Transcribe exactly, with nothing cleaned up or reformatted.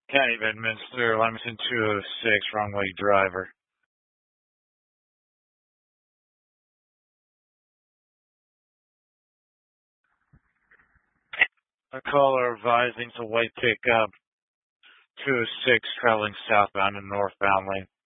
County of Bedminster, Lemington two oh six, wrong way driver. A caller advising it's a white pickup two oh six traveling southbound and northbound lane.